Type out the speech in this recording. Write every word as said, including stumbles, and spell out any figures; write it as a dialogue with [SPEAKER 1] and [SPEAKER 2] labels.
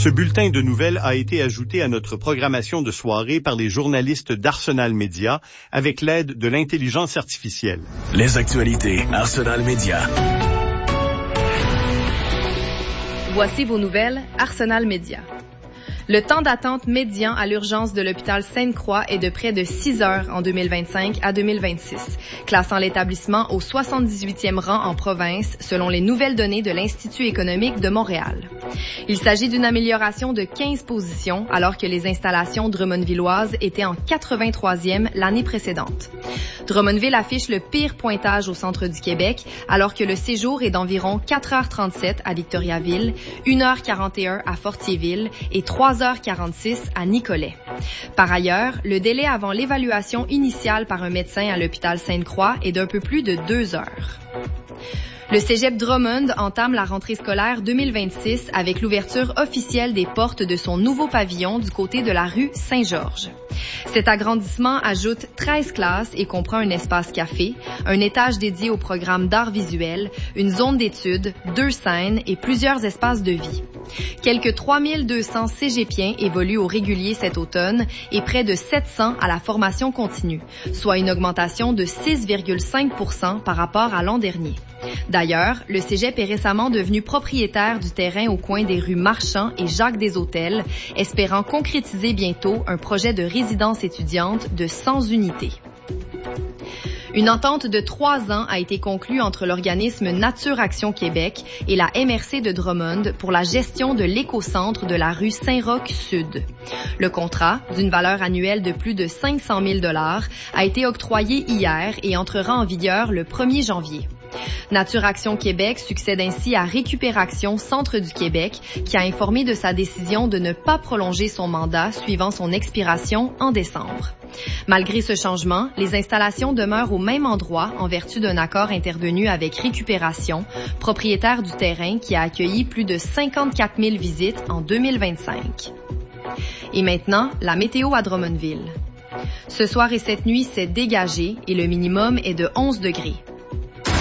[SPEAKER 1] Ce bulletin de nouvelles a été ajouté à notre programmation de soirée par les journalistes d'Arsenal Média avec l'aide de l'intelligence artificielle.
[SPEAKER 2] Les actualités Arsenal Média.
[SPEAKER 3] Voici vos nouvelles Arsenal Média. Le temps d'attente médian à l'urgence de l'hôpital Sainte-Croix est de près de six heures en deux mille vingt-cinq à deux mille vingt-six, classant l'établissement au soixante-dix-huitième rang en province selon les nouvelles données de l'Institut économique de Montréal. Il s'agit d'une amélioration de quinze positions alors que les installations drummondvilloises étaient en quatre-vingt-troisième l'année précédente. Drummondville affiche le pire pointage au centre du Québec alors que le séjour est d'environ quatre heures trente-sept à Victoriaville, une heure quarante et un à Fortierville et trois heures quarante-six à Nicolet. Par ailleurs, le délai avant l'évaluation initiale par un médecin à l'hôpital Sainte-Croix est d'un peu plus de deux heures. Le Cégep Drummond entame la rentrée scolaire deux mille vingt-six avec l'ouverture officielle des portes de son nouveau pavillon du côté de la rue Saint-Georges. Cet agrandissement ajoute treize classes et comprend un espace café, un étage dédié au programme d'art visuel, une zone d'études, deux scènes et plusieurs espaces de vie. Quelques trois mille deux cents cégepiens évoluent au régulier cet automne et près de sept cents à la formation continue, soit une augmentation de six virgule cinq pour cent par rapport à l'an dernier. D'ailleurs, le Cégep est récemment devenu propriétaire du terrain au coin des rues Marchand et Jacques-des-Hôtels, espérant concrétiser bientôt un projet de résidence étudiante de cent unités. Une entente de trois ans a été conclue entre l'organisme Nature Action Québec et la M R C de Drummond pour la gestion de l'écocentre de la rue Saint-Roch-Sud. Le contrat, d'une valeur annuelle de plus de cinq cent mille dollars, a été octroyé hier et entrera en vigueur le premier janvier. Nature Action Québec succède ainsi à Récupération Centre du Québec, qui a informé de sa décision de ne pas prolonger son mandat suivant son expiration en décembre. Malgré ce changement, les installations demeurent au même endroit en vertu d'un accord intervenu avec Récupération, propriétaire du terrain qui a accueilli plus de cinquante-quatre mille visites en deux mille vingt-cinq. Et maintenant, la météo à Drummondville. Ce soir et cette nuit, c'est dégagé et le minimum est de onze degrés.